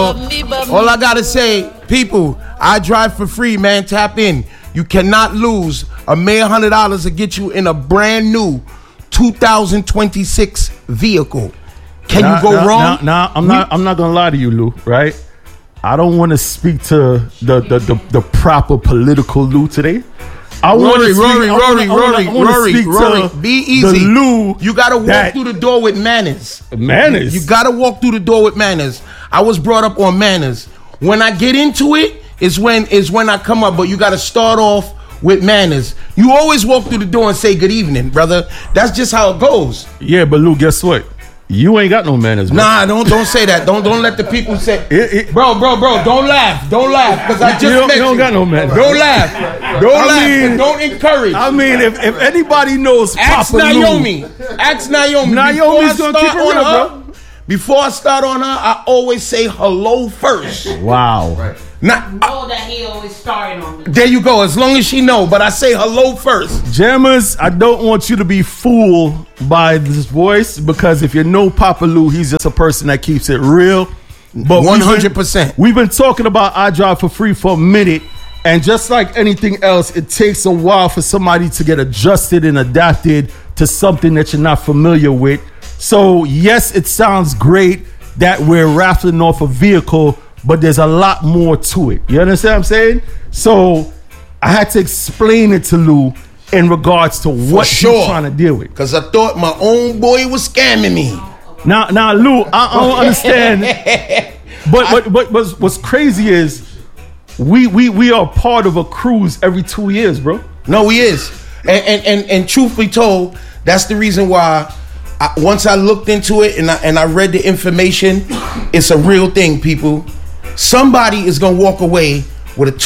all I gotta say, people, I drive for free, man. Tap in. You cannot lose. $100,000 to get you in a brand new 2026 vehicle. Can you go wrong? I'm not gonna lie to you, Lou. Right? I don't want to speak to the proper political Lou today. Rory. Be easy. The Lou, you gotta walk through the door with manners. Manners. You gotta walk through the door with manners. I was brought up on manners. When I get into it, is when I come up. But you gotta start off with manners. You always walk through the door and say good evening, brother. That's just how it goes. Yeah, but Lou, guess what? You ain't got no manners, bro. Nah, don't say that. Don't let the people say, bro. Don't laugh, because I just met you. Don't got no manners. Don't laugh, and don't encourage. I mean, if anybody knows, ask Papa Naomi. Lou. Ask Naomi. Naomi's gonna keep it real, bro. Before I start on her, I always say hello first. Wow. Right. Know that he always started on me. There you go. As long as she know, but I say hello first. Jammers, I don't want you to be fooled by this voice, because if you know Papa Lou, he's just a person that keeps it real. But 100%. We've been talking about I Drive for Free for a minute, and just like anything else, it takes a while for somebody to get adjusted and adapted to something that you're not familiar with. So yes, it sounds great that we're raffling off a vehicle, but there's a lot more to it. You understand what I'm saying? So I had to explain it to Lou in regards to what he's trying to deal with. Because I thought my own boy was scamming me. Now, Lou, I don't understand. but what's crazy is we are part of a cruise every 2 years, bro. No, we is. And truth be told, that's the reason why once I looked into it and I read the information, it's a real thing, people. Somebody is going to walk away with a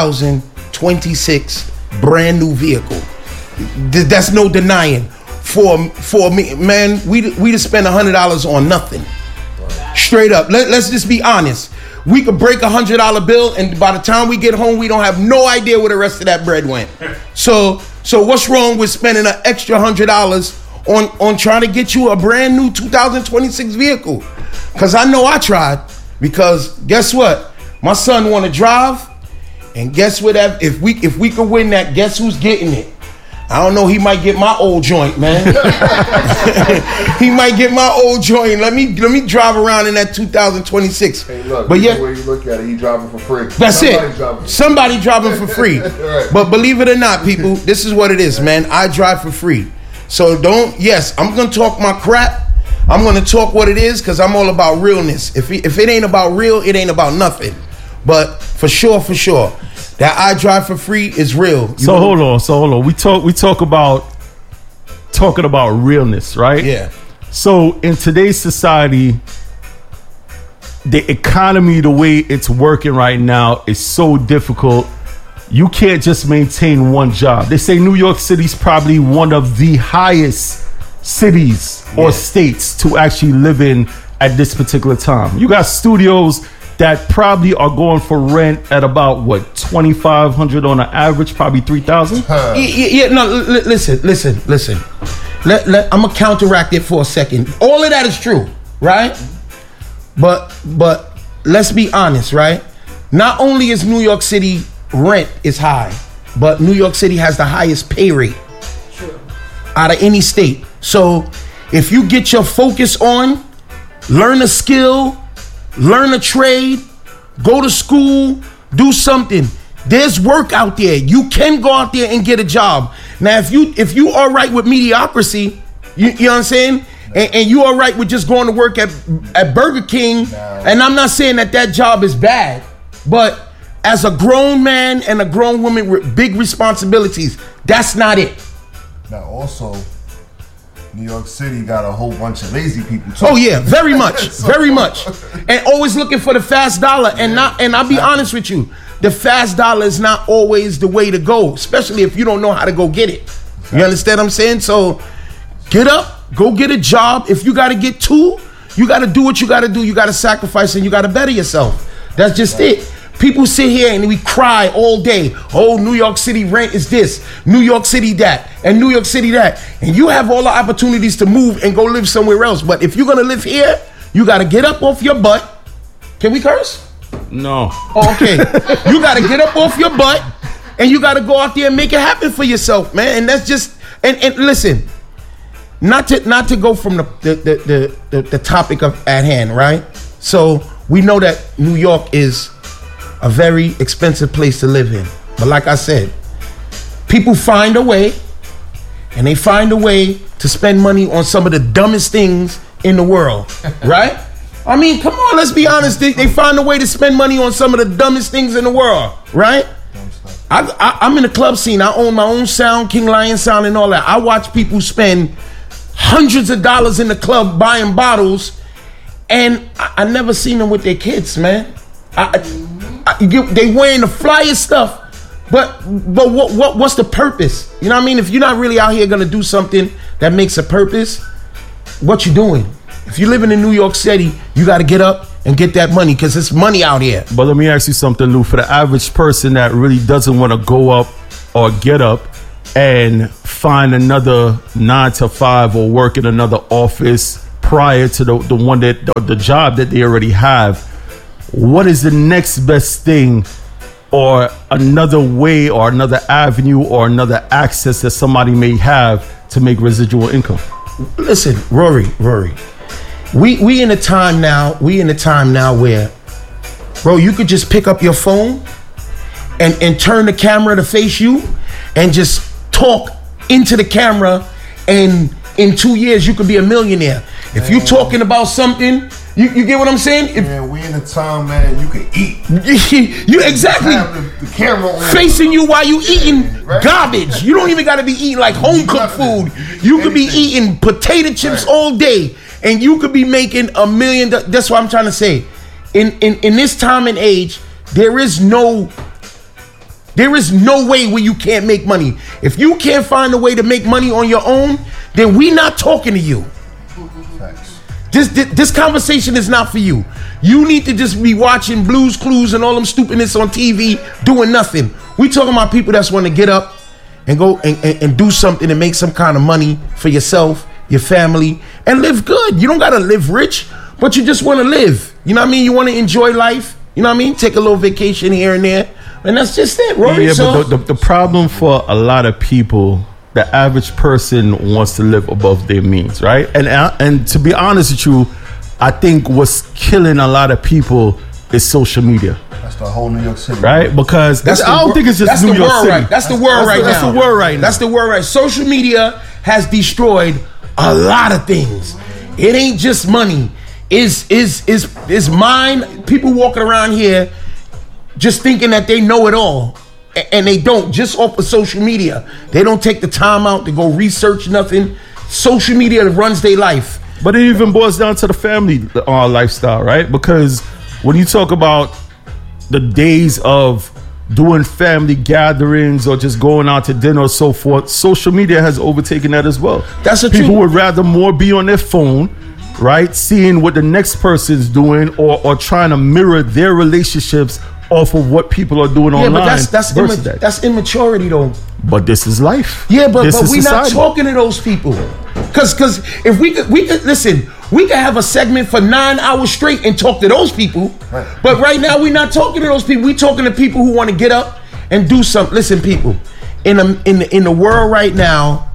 2026 brand new vehicle. That's no denying. For me, man, we just spend $100 on nothing. Straight up. Let's just be honest. We could break $100 bill, and by the time we get home, we don't have no idea where the rest of that bread went. So what's wrong with spending an extra $100 on trying to get you a brand new 2026 vehicle? Because I know I tried. Because guess what? My son want to drive, and guess what? If we could win that, guess who's getting it? I don't know. He might get my old joint, man. He might get my old joint. Let me drive around in that 2026. Hey, look. But yeah, the way you look at it, he driving for free. That's Somebody driving for free. Right. But believe it or not, people, this is what it is, man. I drive for free. So yes, I'm gonna talk my crap. I'm going to talk what it is, because I'm all about realness. If it ain't about real, it ain't about nothing. But for sure, that I Drive for Free is real. So hold on. We talk about talking about realness, right? Yeah. So in today's society, the economy, the way it's working right now, is so difficult. You can't just maintain one job. They say New York City's probably one of the highest cities or states to actually live in at this particular time. You got studios that probably are going for rent at about what, $2,500 on an average, probably $3,000. Listen. I'm gonna counteract it for a second. All of that is true, right? But let's be honest, right? Not only is New York City rent is high, but New York City has the highest pay rate out of any state. So if you get your focus on, learn a skill, learn a trade, go to school, do something. There's work out there. You can go out there and get a job. Now, if you all right with mediocrity, you know what I'm saying? And you all right with just going to work at Burger King, and I'm not saying that job is bad, but as a grown man and a grown woman with big responsibilities, that's not it. Now, also, New York City got a whole bunch of lazy people too. Oh yeah, very much, very much, and always looking for the fast dollar. And I'll be honest with you, the fast dollar is not always the way to go, especially if you don't know how to go get it. You understand what I'm saying? So get up, go get a job. If you got to get two, you got to do what you got to do. You got to sacrifice, and you got to better yourself. That's just it. People sit here and we cry all day. Oh, New York City rent is this, New York City that, and New York City that. And you have all the opportunities to move and go live somewhere else. But if you're going to live here, you got to get up off your butt, Can we curse? No. Oh, okay. You got to get up off your butt and you got to go out there and make it happen for yourself, man. And that's just and listen, not to go from the topic at hand, right? So we know that New York is a very expensive place to live in. But like I said, people find a way, and they find a way to spend money on some of the dumbest things in the world, right? I mean, come on, let's be honest. They find a way to spend money on some of the dumbest things in the world, right? I'm in the club scene. I own my own sound, King Lion Sound and all that. I watch people spend hundreds of dollars in the club buying bottles, and I never seen them with their kids, man. They wearing the flyest stuff, but what's the purpose? You know what I mean? If you're not really out here gonna do something that makes a purpose, what you doing? If you're living in New York City, you got to get up and get that money because it's money out here. But let me ask you something, Lou. For the average person that really doesn't want to go up or get up and find another 9 to 5 or work in another office prior to the one that the job that they already have, what is the next best thing or another way or another avenue or another access that somebody may have to make residual income? Listen, Rory. We in a time now where, bro, you could just pick up your phone and turn the camera to face you and just talk into the camera, and in 2 years you could be a millionaire. If you talking about something, you get what I'm saying? Man, we in a time, man, you can eat. You exactly. Have the camera on facing you while you eating right? garbage. You don't even got to be eating like home cooked food. You could be eating potato chips all day, and you could be making $1 million. That's what I'm trying to say. In this time and age, there is no way where you can't make money. If you can't find a way to make money on your own, then we not talking to you. This conversation is not for you. You need to just be watching Blue's Clues and all them stupidness on TV doing nothing. We talking about people that's want to get up and go and do something and make some kind of money for yourself, your family, and live good. You don't got to live rich, but you just want to live. You know what I mean? You want to enjoy life. You know what I mean? Take a little vacation here and there. And that's just it, Rory. Yeah, but the problem for a lot of people, the average person wants to live above their means, right? And to be honest with you, I think what's killing a lot of people is social media. That's the whole New York City, right? Because I don't think it's just New York City. Right. That's the world right now. That's the world right now. That's the world right. Social media has destroyed a lot of things. It ain't just money. Is mind. People walking around here just thinking that they know it all. And they don't, just off of social media. They don't take the time out to go research nothing. Social media runs their life. But it even boils down to the family lifestyle, right? Because when you talk about the days of doing family gatherings or just going out to dinner or so forth, social media has overtaken that as well. That's the People truth. would rather more be on their phone, right? Seeing what the next person's doing or trying to mirror their relationships off of what people are doing online. Yeah, but that's immaturity though. But this is life. Yeah, but we're not talking to those people. Cause if we could listen, we could have a segment for 9 hours straight and talk to those people. Right. But right now we're not talking to those people. We're talking to people who want to get up and do something. Listen, people, in the world right now,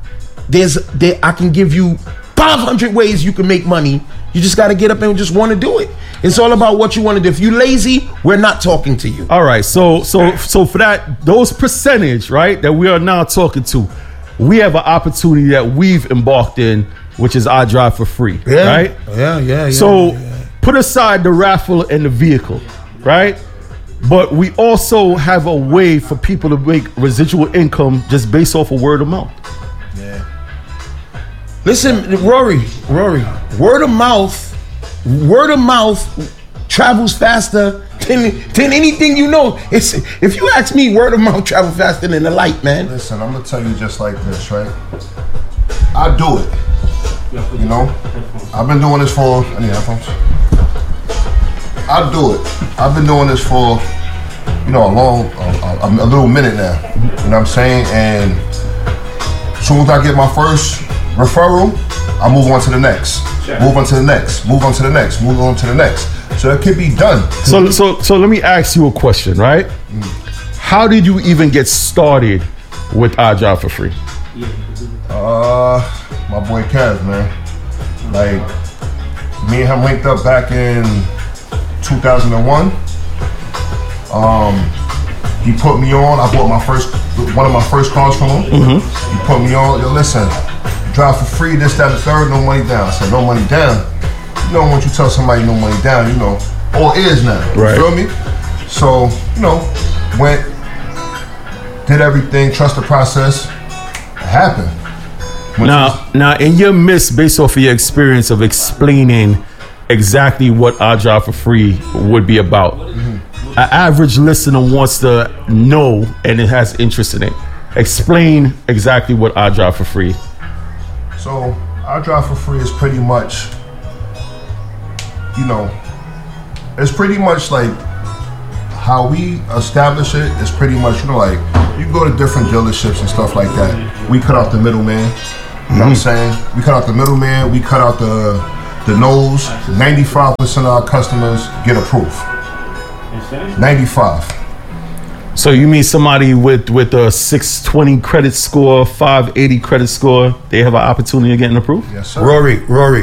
I can give you 500 ways you can make money. You just got to get up and just want to do it. It's all about what you want to do. If you're lazy, we're not talking to you. All right. So for that, those percentage, right, that we are now talking to, we have an opportunity that we've embarked in, which is I Drive for Free, right? Yeah. So put aside the raffle and the vehicle, right? But we also have a way for people to make residual income just based off of word of mouth. Yeah. Listen, Rory, word of mouth travels faster than anything you know. If you ask me, word of mouth travels faster than the light, man. Listen, I'm gonna tell you just like this, right? I do it. You know, I've been doing this for. I need headphones. I do it. I've been doing this for, you know, a little minute now. You know what I'm saying? And as soon as I get my first referral, I move on to the next. Sure. Move on to the next. Move on to the next. Move on to the next. So it could be done. So let me ask you a question, right? How did you even get started with I Drive for Free? My boy Kev, man. Like, me and him linked up back in 2001. He put me on. I bought one of my first cars from him. He put me on. Yo, listen, drive for free, this, that, and the third, no money down. I said, no money down. You know, once you tell somebody no money down, you know, all is now. Right. You feel me? So, you know, went, did everything, trust the process. It happened. Now, in your midst, based off of your experience of explaining exactly what I Drive for Free would be about, an average listener wants to know and it has interest in it. Explain exactly what I Drive for Free. So, I Drive for Free is pretty much, you know, it's pretty much like how we establish it is pretty much, you know, like you go to different dealerships and stuff like that. We cut out the middleman. You know what I'm saying? We cut out the middleman. We cut out the nose. 95% of our customers get approved. 95. So you mean somebody with a 620 credit score, 580 credit score, they have an opportunity of getting approved? Yes, sir. Rory.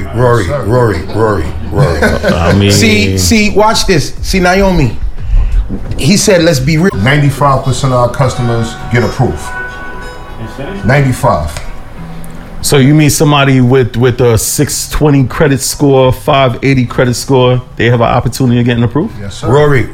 I mean, See, watch this. See, Naomi. He said, let's be real. 95% of our customers get approved. 95. so you mean somebody with a 620 credit score, 580 credit score, they have an opportunity of getting approved? Yes, sir. Rory.